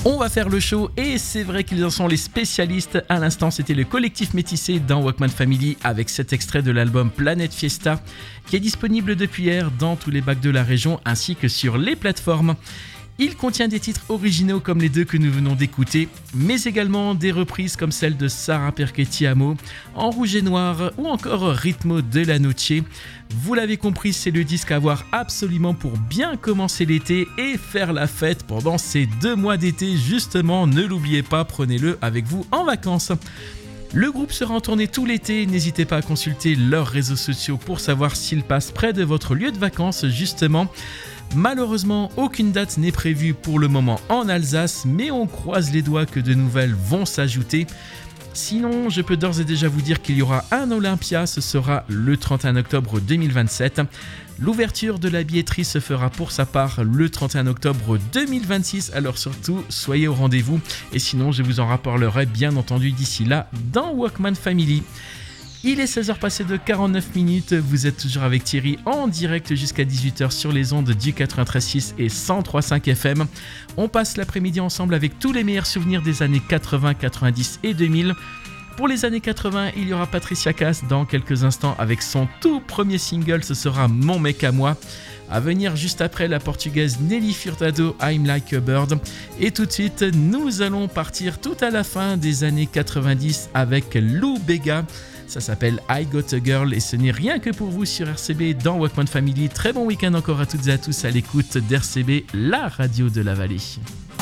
On va faire le show et c'est vrai qu'ils en sont les spécialistes. À l'instant, c'était le collectif Métissé dans Walkman Family avec cet extrait de l'album Planète Fiesta qui est disponible depuis hier dans tous les bacs de la région ainsi que sur les plateformes. Il contient des titres originaux comme les deux que nous venons d'écouter, mais également des reprises comme celle de Sarah Perchetti-Amo, En Rouge et Noir ou encore Ritmo de la Noche. Vous l'avez compris, c'est le disque à avoir absolument pour bien commencer l'été et faire la fête pendant ces 2 mois d'été. Justement, ne l'oubliez pas, prenez-le avec vous en vacances. Le groupe sera en tournée tout l'été, n'hésitez pas à consulter leurs réseaux sociaux pour savoir s'ils passent près de votre lieu de vacances justement. Malheureusement, aucune date n'est prévue pour le moment en Alsace, mais on croise les doigts que de nouvelles vont s'ajouter. Sinon, je peux d'ores et déjà vous dire qu'il y aura un Olympia, ce sera le 31 octobre 2027. L'ouverture de la billetterie se fera pour sa part le 31 octobre 2026, alors surtout, soyez au rendez-vous. Et sinon, je vous en reparlerai bien entendu d'ici là dans Walkman Family. Il est 16h passé de 49 minutes, vous êtes toujours avec Thierry en direct jusqu'à 18h sur les ondes du 93.6 et 103.5 FM. On passe l'après-midi ensemble avec tous les meilleurs souvenirs des années 80, 90 et 2000. Pour les années 80, il y aura Patricia Cass dans quelques instants avec son tout premier single, ce sera Mon mec à moi. À venir juste après la portugaise Nelly Furtado, I'm Like a Bird. Et tout de suite, nous allons partir tout à la fin des années 90 avec Lou Bega. Ça s'appelle I Got a Girl et ce n'est rien que pour vous sur RCB dans Walkman Family. Très bon week-end encore à toutes et à tous à l'écoute d'RCB, la radio de la vallée.